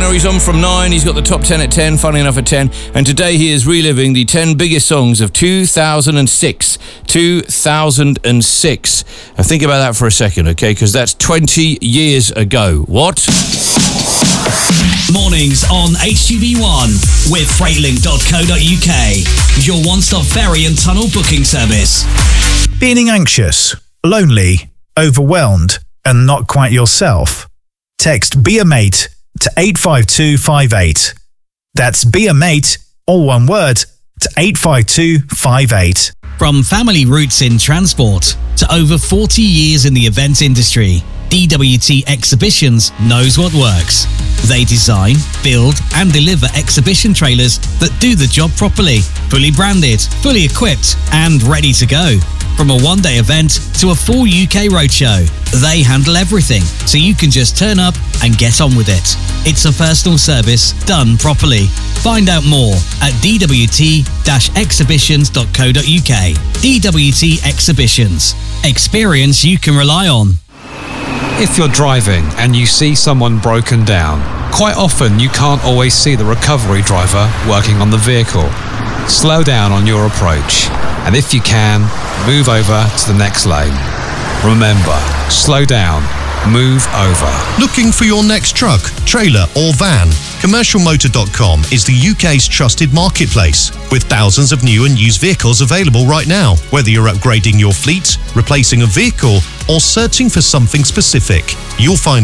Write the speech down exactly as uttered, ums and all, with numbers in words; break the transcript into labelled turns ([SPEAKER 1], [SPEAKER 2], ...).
[SPEAKER 1] Garner. He's on from nine. He's got the top ten at ten, funny enough at ten. And today he is reliving the ten biggest songs of two thousand six. two thousand six. Now think about that for a second, okay? Because that's twenty years ago. What?
[SPEAKER 2] Mornings on H T B one with freightlink dot co dot U K, your one-stop ferry and tunnel booking service.
[SPEAKER 3] Feeling anxious, lonely, overwhelmed, and not quite yourself? Text Be A Mate to eight five two five eight. That's Be A Mate, all one word, to eight five two five eight.
[SPEAKER 2] From family roots in transport to over forty years in the event industry, D W T Exhibitions knows what works. They design, build and deliver exhibition trailers that do the job properly, fully branded, fully equipped and ready to go. From a one-day event to a full U K roadshow, they handle everything so you can just turn up and get on with it. It's a personal service done properly. Find out more at d w t dash exhibitions dot co dot U K. D W T Exhibitions. Experience you can rely on.
[SPEAKER 4] If you're driving and you see someone broken down, quite often you can't always see the recovery driver working on the vehicle. Slow down on your approach, and if you can, move over to the next lane. Remember, slow down, move over.
[SPEAKER 5] Looking for your next truck, trailer or van? commercial motor dot com is the U K's trusted marketplace, with thousands of new and used vehicles available right now. Whether you're upgrading your fleet, replacing a vehicle, or searching for something specific, you'll find